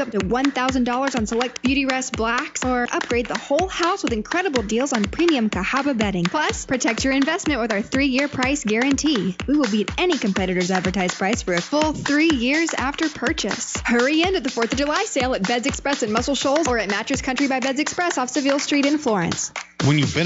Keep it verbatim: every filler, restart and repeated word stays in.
up to one thousand dollars on select Beauty Rest Blacks, or upgrade the whole house with incredible deals on premium Cahaba bedding. Plus, protect your investment with our three-year price guarantee. We will beat any competitor's advertised price for a full three years after purchase. Hurry in to the fourth of July sale at Beds Express in Muscle Shoals or at Mattress Country by Beds Express off Seville Street in Florence. When you've been